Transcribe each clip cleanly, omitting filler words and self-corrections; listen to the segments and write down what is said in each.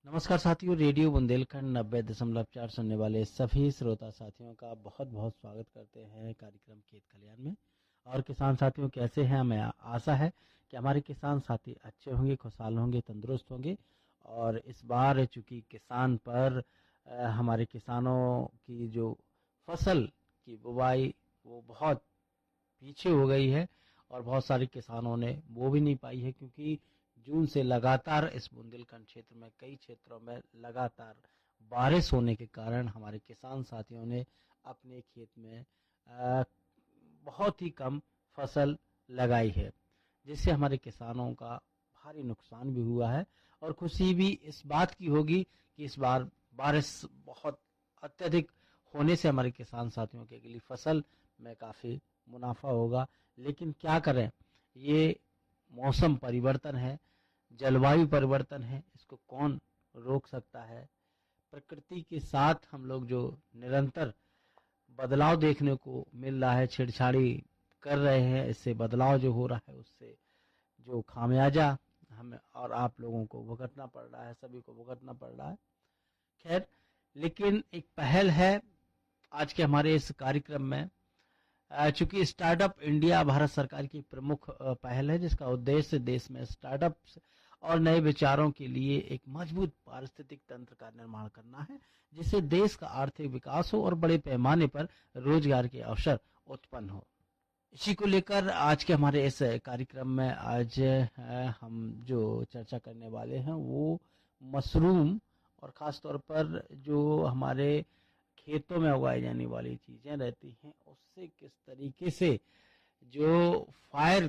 नमस्कार साथियों, रेडियो बुंदेलखंड 90.4 सुनने वाले सभी श्रोता साथियों का बहुत बहुत स्वागत करते हैं कार्यक्रम खेत खलियान में। और किसान साथियों कैसे हैं? हमें आशा है कि हमारे किसान साथी अच्छे होंगे, खुशहाल होंगे, तंदुरुस्त होंगे। और इस बार चूंकि किसान पर हमारे किसानों की जो फसल की बुवाई वो बहुत पीछे हो गई है और बहुत सारे किसानों ने बो भी नहीं पाई है, क्योंकि जून से लगातार इस बुंदेलखंड क्षेत्र में कई क्षेत्रों में लगातार बारिश होने के कारण हमारे किसान साथियों ने अपने खेत में बहुत ही कम फसल लगाई है, जिससे हमारे किसानों का भारी नुकसान भी हुआ है। और खुशी भी इस बात की होगी कि इस बार बारिश बहुत अत्यधिक होने से हमारे किसान साथियों के लिए फसल में काफी मुनाफा होगा। लेकिन क्या करें, ये मौसम परिवर्तन है, जलवायु परिवर्तन है, इसको कौन रोक सकता है। प्रकृति के साथ हम लोग जो निरंतर बदलाव देखने को मिल रहा है, छेड़छाड़ी कर रहे हैं, इससे बदलाव जो हो रहा है उससे जो खामियाजा हमें और आप लोगों को भुगतना पड़ रहा है, सभी को भुगतना पड़ रहा है। खैर, लेकिन एक पहल है आज के हमारे इस कार्यक्रम में। चूंकि स्टार्टअप इंडिया भारत सरकार की प्रमुख पहल है, जिसका उद्देश्य देश में स्टार्टअप्स और नए विचारों के लिए एक मजबूत पारिस्थितिक तंत्र का निर्माण करना है, जिससे देश का आर्थिक विकास हो और बड़े पैमाने पर रोजगार के अवसर उत्पन्न हो। इसी को लेकर आज के हमारे इस कार्यक्रम में आज हम जो चर्चा करने वाले हैं वो मशरूम और खास तौर पर जो हमारे खेतों में उगाई जाने वाली चीजें रहती हैं उससे किस तरीके से जो फायर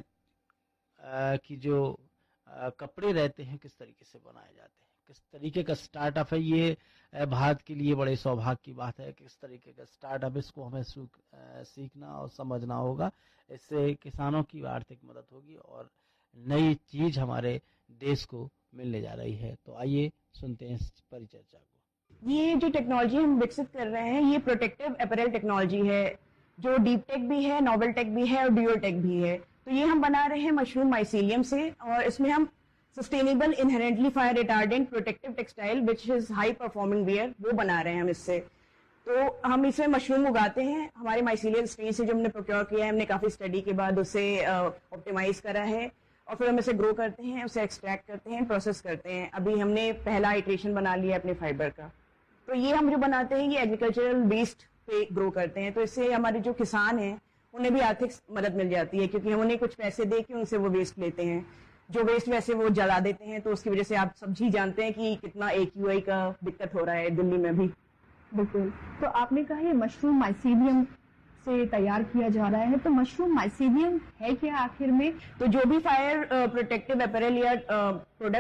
की जो कपड़े रहते हैं किस तरीके से बनाए जाते हैं, किस तरीके का स्टार्टअप है ये। भारत के लिए बड़े सौभाग्य की बात है, किस तरीके का स्टार्टअप, इसको हमें सीखना और समझना होगा। इससे किसानों की आर्थिक मदद होगी और नई चीज हमारे देश को मिलने जा रही है। तो आइए सुनते हैं इस परिचर्चा को। ये जो टेक्नोलॉजी हम विकसित कर रहे हैं ये प्रोटेक्टिव अपैरल टेक्नोलॉजी है, जो डीप टेक भी है, नोवेल टेक भी है और ड्यूअल टेक भी है। तो ये हम बना रहे हैं मशरूम माइसीलियम से, और इसमें हम sustainable inherently fire retardant protective textile which is high performing wear वो बना रहे हैं हम इससे। तो हम इसमें मशरूम उगाते हैं हमारे माइसीलियम स्ट्रेन से, जो हमने प्रोक्योर किया है, हमने काफी स्टडी के बाद उसे ऑप्टिमाइज करा है और फिर हम इसे ग्रो करते हैं, उसे एक्सट्रैक्ट करते हैं, प्रोसेस करते हैं। अभी हमने पहला इटरेशन बना लिया अपने फाइबर का। तो ये हम जो बनाते हैं ये एग्रीकल्चरल वेस्ट पे ग्रो करते हैं, तो इससे हमारे जो किसान हैं उन्हें भी आर्थिक मदद मिल जाती है, क्योंकि हम उन्हें कुछ पैसे दे के उनसे वो वेस्ट लेते हैं। जो वेस्ट वैसे वो जला देते हैं, तो उसकी वजह से आप सब ही जानते हैं कि कितना AQI का दिक्कत हो रहा है दिल्ली में भी। बिल्कुल। तो आपने कहा ये मशरूम माइसीलियम से तैयार किया जा रहा है, तो मशरूम माइसीलियम है क्या आखिर में? तो जो भी फायर प्रोटेक्टिव अपैरल या प्रोडक्ट